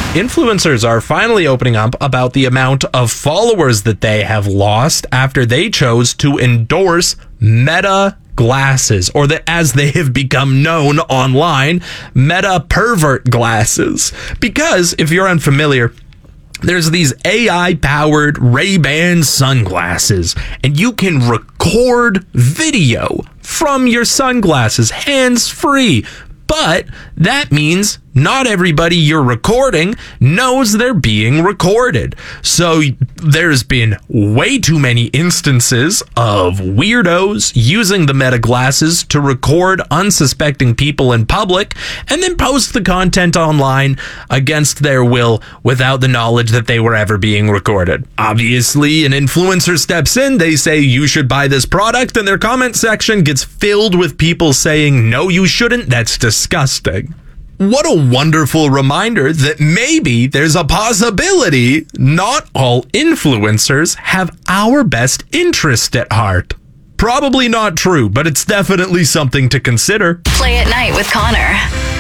Influencers are finally opening up about the amount of followers that they have lost after they chose to endorse Meta glasses, or that, as they have become known online, Meta pervert glasses. Because if you're unfamiliar, there's these AI-powered Ray-Ban sunglasses, and you can record video from your sunglasses hands-free. But that means not everybody you're recording knows they're being recorded. So there's been way too many instances of weirdos using the Meta glasses to record unsuspecting people in public and then post the content online against their will without the knowledge that they were ever being recorded. Obviously, an influencer steps in, they say you should buy this product, and their comment section gets filled with people saying, no, you shouldn't, that's disgusting. What a wonderful reminder that maybe there's a possibility not all influencers have our best interest at heart. Probably not true, but it's definitely something to consider. Play at Night with Connor.